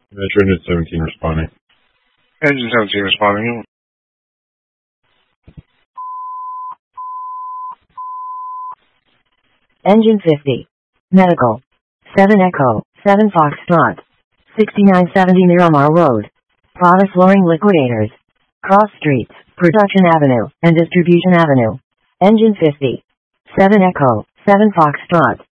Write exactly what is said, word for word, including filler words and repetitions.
Metro Unit seventeen responding. Engine seventeen responding. Engine fifty. Medical. seven Echo, seven Foxtrot. sixty-nine seventy Miramar Road. Prada Flooring Liquidators. Cross Streets, Production Avenue, and Distribution Avenue. Engine fifty. seven Echo, seven Foxtrot.